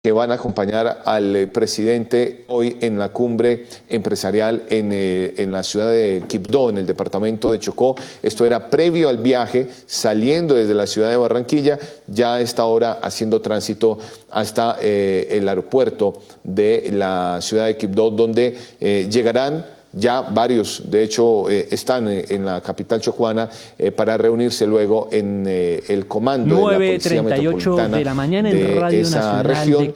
que van a acompañar al presidente hoy en la cumbre empresarial en la ciudad de Quibdó, en el departamento de Chocó. Esto era previo al viaje, saliendo desde la ciudad de Barranquilla, ya a esta hora haciendo tránsito hasta el aeropuerto de la ciudad de Quibdó, donde llegarán. Ya varios, de hecho, están en la capital chocuana para reunirse luego en el comando de la Policía Metropolitana de la mañana en de Radio esa Nacional región.